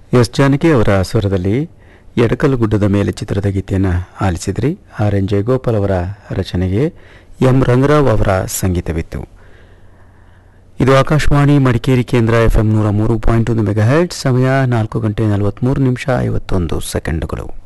S Janaki ಅವರ ಸ್ವರದಲ್ಲಿ ಎಡಕಲ್ಲು ಗುಡ್ಡದ ಮೇಲೆ ಚಿತ್ರದ ಗೀತೆಯನ್ನು ಆಲಿಸಿದ್ರಿ. ಆರ್ ಎನ್ ಜಯಗೋಪಾಲ್ ಅವರ ರಚನೆಗೆ ಎಂ ರಂಗರಾವ್ ಅವರ ಸಂಗೀತವಿತ್ತು. ಇದು ಆಕಾಶವಾಣಿ ಮಡಿಕೇರಿ ಕೇಂದ್ರ FM 103.1 ಮೆಗಾಹೆರ್ಟ್ಜ್. ಸಮಯ 4 ಗಂಟೆ 43 ನಿಮಿಷ 51 ಸೆಕೆಂಡುಗಳು.